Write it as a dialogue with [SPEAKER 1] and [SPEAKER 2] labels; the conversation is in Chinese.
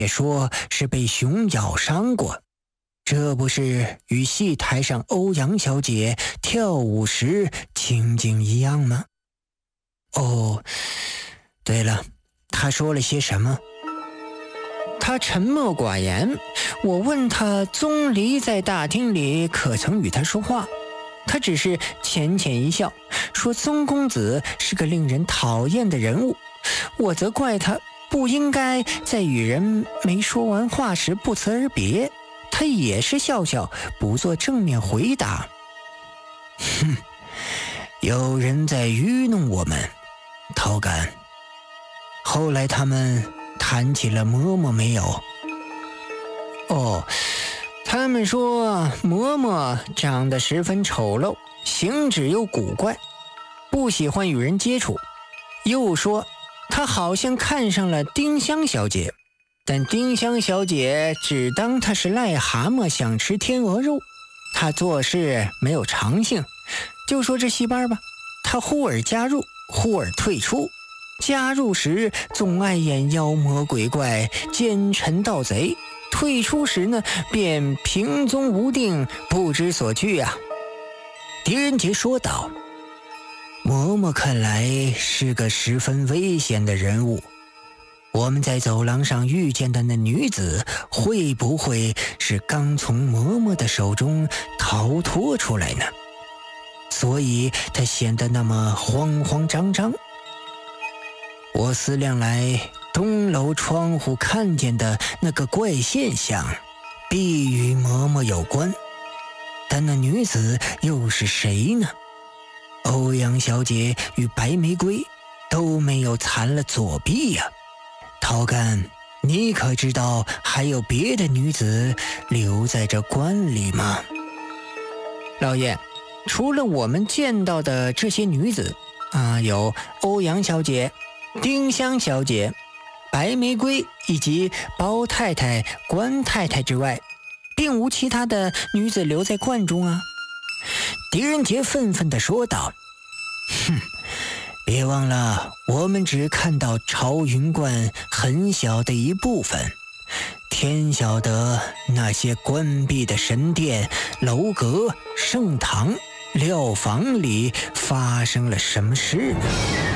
[SPEAKER 1] 也说是被熊咬伤过，这不是与戏台上欧阳小姐跳舞时情景一样吗？哦，对了，他说了些什么？他沉默寡言，我问他宗离在大厅里可曾与他说话，他只是浅浅一笑，说宗公子是个令人讨厌的人物。我则怪他不应该在与人没说完话时不辞而别，他也是笑笑，不做正面回答。哼，有人在愚弄我们，陶干。后来他们谈起了嬷嬷没有？哦，他们说嬷嬷长得十分丑陋，行止又古怪，不喜欢与人接触。又说他好像看上了丁香小姐，但丁香小姐只当他是癞蛤蟆想吃天鹅肉，他做事没有长性。就说这戏班吧，他忽而加入，忽而退出。加入时总爱演妖魔鬼怪、奸臣盗贼，退出时呢便平踪无定，不知所去啊。狄仁杰说道：嬷嬷看来是个十分危险的人物，我们在走廊上遇见的那女子会不会是刚从嬷嬷的手中逃脱出来呢？所以她显得那么慌慌张张。我思量来，东楼窗户看见的那个怪现象必与嬷嬷有关，但那女子又是谁呢？欧阳小姐与白玫瑰都没有残了左臂呀。陶干，你可知道还有别的女子留在这关里吗？老爷，除了我们见到的这些女子有欧阳小姐、丁香小姐、白玫瑰以及包太太、关太太之外，并无其他的女子留在观中啊。狄仁杰愤愤地说道：哼，别忘了，我们只看到朝云观很小的一部分，天晓得那些关闭的神殿、楼阁、圣堂、料房里发生了什么事呢？